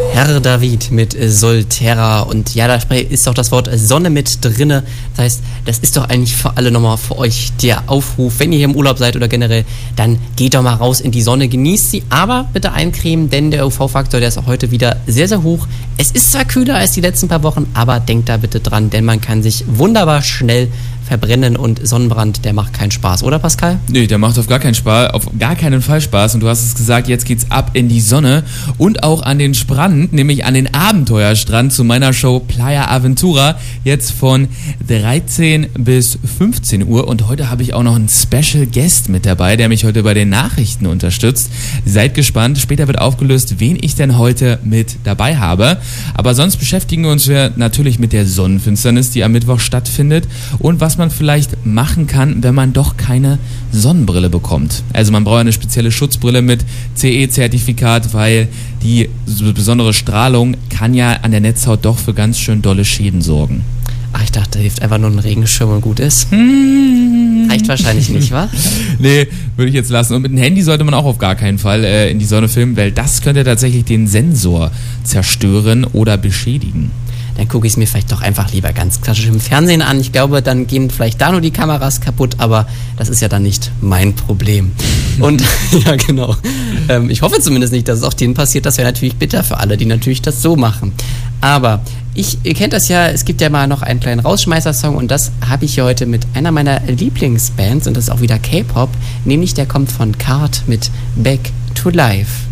Herr David mit Solterra und ja, da ist auch das Wort Sonne mit drinne. Das heißt, das ist doch eigentlich für alle nochmal für euch der Aufruf, wenn ihr hier im Urlaub seid oder generell, dann geht doch mal raus in die Sonne, genießt sie, aber bitte eincremen, denn der UV-Faktor, der ist auch heute wieder sehr, sehr hoch. Es ist zwar kühler als die letzten paar Wochen, aber denkt da bitte dran, denn man kann sich wunderbar schnell verbrennen und Sonnenbrand, der macht keinen Spaß, oder Pascal? Nee, der macht auf gar keinen Fall Spaß und du hast es gesagt, jetzt geht's ab in die Sonne und auch an den Strand, nämlich an den Abenteuerstrand zu meiner Show Playa Aventura, jetzt von 13 bis 15 Uhr und heute habe ich auch noch einen Special Guest mit dabei, der mich heute bei den Nachrichten unterstützt. Seid gespannt, später wird aufgelöst, wen ich denn heute mit dabei habe, aber sonst beschäftigen wir uns ja natürlich mit der Sonnenfinsternis, die am Mittwoch stattfindet und was man vielleicht machen kann, wenn man doch keine Sonnenbrille bekommt. Also man braucht eine spezielle Schutzbrille mit CE-Zertifikat, weil die besondere Strahlung kann ja an der Netzhaut doch für ganz schön dolle Schäden sorgen. Ach, ich dachte, da hilft einfach nur ein Regenschirm und gut ist. Reicht wahrscheinlich nicht, wa? Nee, würde ich jetzt lassen. Und mit dem Handy sollte man auch auf gar keinen Fall in die Sonne filmen, weil das könnte tatsächlich den Sensor zerstören oder beschädigen. Dann gucke ich es mir vielleicht doch einfach lieber ganz klassisch im Fernsehen an. Ich glaube, dann gehen vielleicht da nur die Kameras kaputt, aber das ist ja dann nicht mein Problem. Und ja, genau. Ich hoffe zumindest nicht, dass es auch denen passiert. Das wäre natürlich bitter für alle, die natürlich das so machen. Aber ihr kennt das ja, es gibt ja mal noch einen kleinen Rausschmeißer-Song und das habe ich hier heute mit einer meiner Lieblingsbands und das ist auch wieder K-Pop, nämlich der kommt von Card mit Back to Life.